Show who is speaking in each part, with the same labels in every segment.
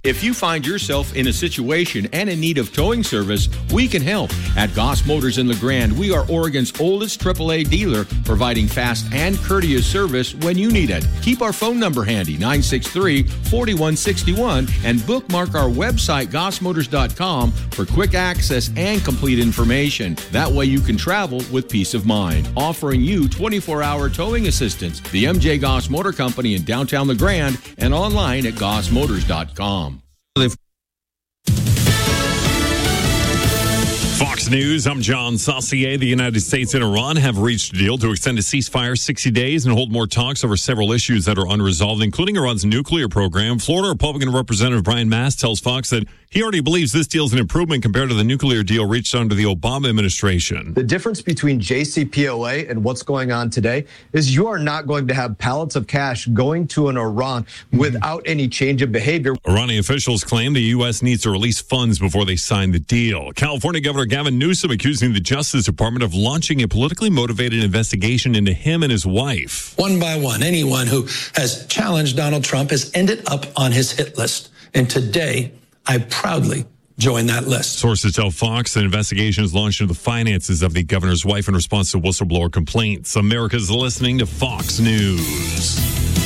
Speaker 1: If you find yourself in a situation and in need of towing service, we can help. At Goss Motors in LeGrand, we are Oregon's oldest AAA dealer, providing fast and courteous service when you need it. Keep our phone number handy, 963-4161, and bookmark our website, gossmotors.com, for quick access and complete information. That way you can travel with peace of mind. Offering you 24-hour towing assistance. The MJ Goss Motor Company in downtown LeGrand and online at gossmotors.com.
Speaker 2: Fox News, I'm John Saucier. The United States and Iran have reached a deal to extend a ceasefire 60 days and hold more talks over several issues that are unresolved, including Iran's nuclear program. Florida Republican Representative Brian Mast tells Fox that he already believes this deal is an improvement compared to the nuclear deal reached under the Obama administration.
Speaker 3: The difference between JCPOA and what's going on today is you are not going to have pallets of cash going to an Iran without any change of behavior.
Speaker 2: Iranian officials claim the U.S. needs to release funds before they sign the deal. California Governor Gavin Newsom accusing the Justice Department of launching a politically motivated investigation into him and his wife.
Speaker 4: One by one, anyone who has challenged Donald Trump has ended up on his hit list. And today, I proudly join that list.
Speaker 2: Sources tell Fox an investigation is launched into the finances of the governor's wife in response to whistleblower complaints. America's listening to Fox News.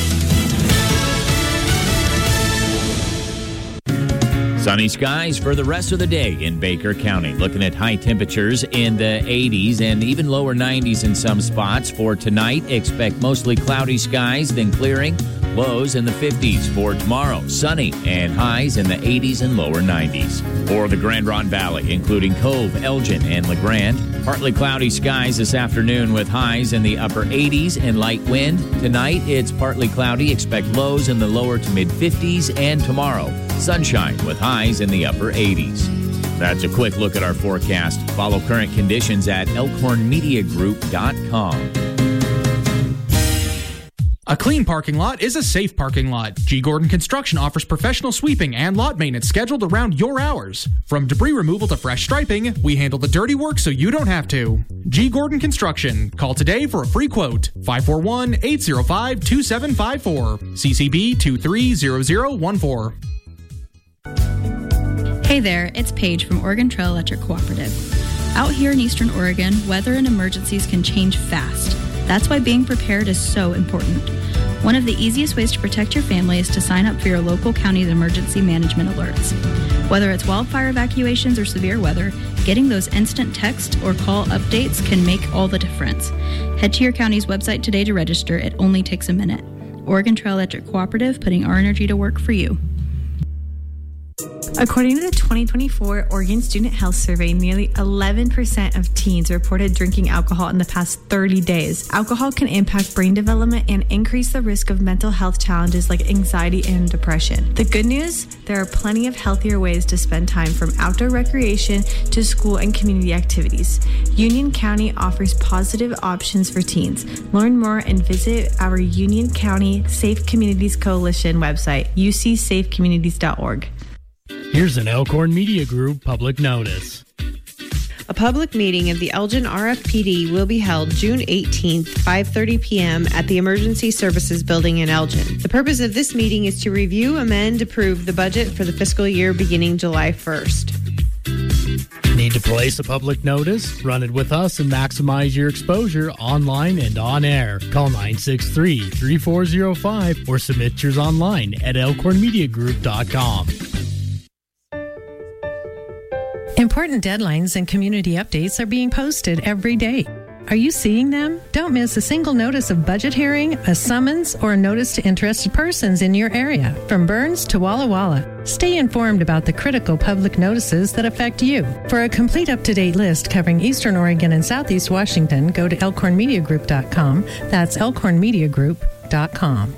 Speaker 5: Sunny skies for the rest of the day in Baker County. Looking at high temperatures in the 80s and even lower 90s in some spots. For tonight, expect mostly cloudy skies, then clearing. Lows in the 50s for tomorrow. Sunny and highs in the 80s and lower 90s. For the Grand Ronde Valley, including Cove, Elgin, and LeGrand, partly cloudy skies this afternoon with highs in the upper 80s and light wind. Tonight, it's partly cloudy. Expect lows in the lower to mid 50s. And tomorrow, sunshine with highs in the upper 80s. That's a quick look at our forecast. Follow current conditions at elkhornmediagroup.com.
Speaker 6: A clean parking lot is a safe parking lot. G. Gordon Construction offers professional sweeping and lot maintenance scheduled around your hours. From debris removal to fresh striping, we handle the dirty work so you don't have to. G. Gordon Construction. Call today for a free quote. 541-805-2754. CCB 230014.
Speaker 7: Hey there, it's Paige from Oregon Trail Electric Cooperative. Out here in Eastern Oregon, weather and emergencies can change fast. That's why being prepared is so important. One of the easiest ways to protect your family is to sign up for your local county's emergency management alerts. Whether it's wildfire evacuations or severe weather, getting those instant text or call updates can make all the difference. Head to your county's website today to register. It only takes a minute. Oregon Trail Electric Cooperative, putting our energy to work for you.
Speaker 8: According to the 2024 Oregon Student Health Survey, nearly 11% of teens reported drinking alcohol in the past 30 days. Alcohol can impact brain development and increase the risk of mental health challenges like anxiety and depression. The good news, there are plenty of healthier ways to spend time, from outdoor recreation to school and community activities. Union County offers positive options for teens. Learn more and visit our Union County Safe Communities Coalition website, ucsafecommunities.org.
Speaker 9: Here's an Elkhorn Media Group public notice.
Speaker 10: A public meeting of the Elgin RFPD will be held June 18th, 5:30 p.m. at the Emergency Services Building in Elgin. The purpose of this meeting is to review, amend, approve the budget for the fiscal year beginning July 1st.
Speaker 9: Need to place a public notice? Run it with us and maximize your exposure online and on air. Call 963-3405 or submit yours online at elkhornmediagroup.com.
Speaker 11: Important deadlines and community updates are being posted every day. Are you seeing them? Don't miss a single notice of budget hearing, a summons, or a notice to interested persons in your area, from Burns to Walla Walla. Stay informed about the critical public notices that affect you. For a complete up-to-date list covering Eastern Oregon and Southeast Washington, go to elkhornmediagroup.com. That's elkhornmediagroup.com.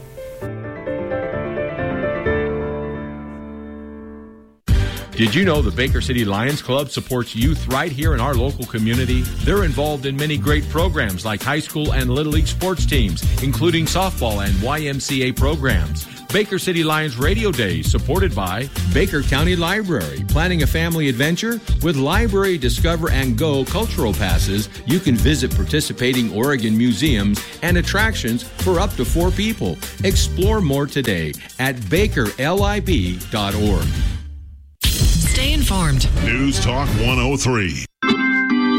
Speaker 1: Did you know the Baker City Lions Club supports youth right here in our local community? They're involved in many great programs like high school and Little League sports teams, including softball and YMCA programs. Baker City Lions Radio Day, supported by Baker County Library. Planning a family adventure? With Library Discover and Go cultural passes, you can visit participating Oregon museums and attractions for up to 4 people. Explore more today at bakerlib.org.
Speaker 12: Stay informed.
Speaker 13: News Talk 103.